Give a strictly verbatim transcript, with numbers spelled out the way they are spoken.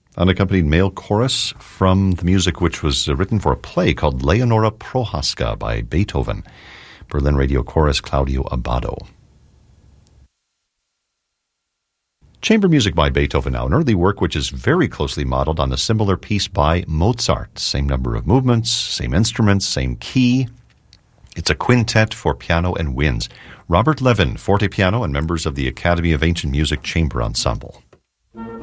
unaccompanied male chorus from the music which was uh, written for a play called Leonora Prohaska by Beethoven. Berlin Radio Chorus, Claudio Abbado. Chamber music by Beethoven now, an early work which is very closely modeled on a similar piece by Mozart. Same number of movements, same instruments, same key. It's a quintet for piano and winds. Robert Levin, forte piano, and members of the Academy of Ancient Music Chamber Ensemble.